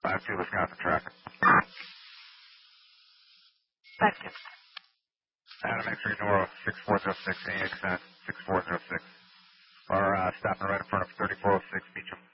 5-2 Wisconsin traffic. Thank you. Adam X-ray Noro 6406, AX 6406. Or stopping right in front of 3406 Beecham.